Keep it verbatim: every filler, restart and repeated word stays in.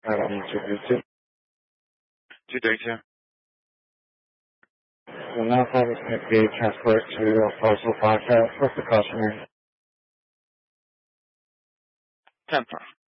Um, two thirty-two. two thirty-two. Will now have this be transported to parcel five for precautionary. ten four.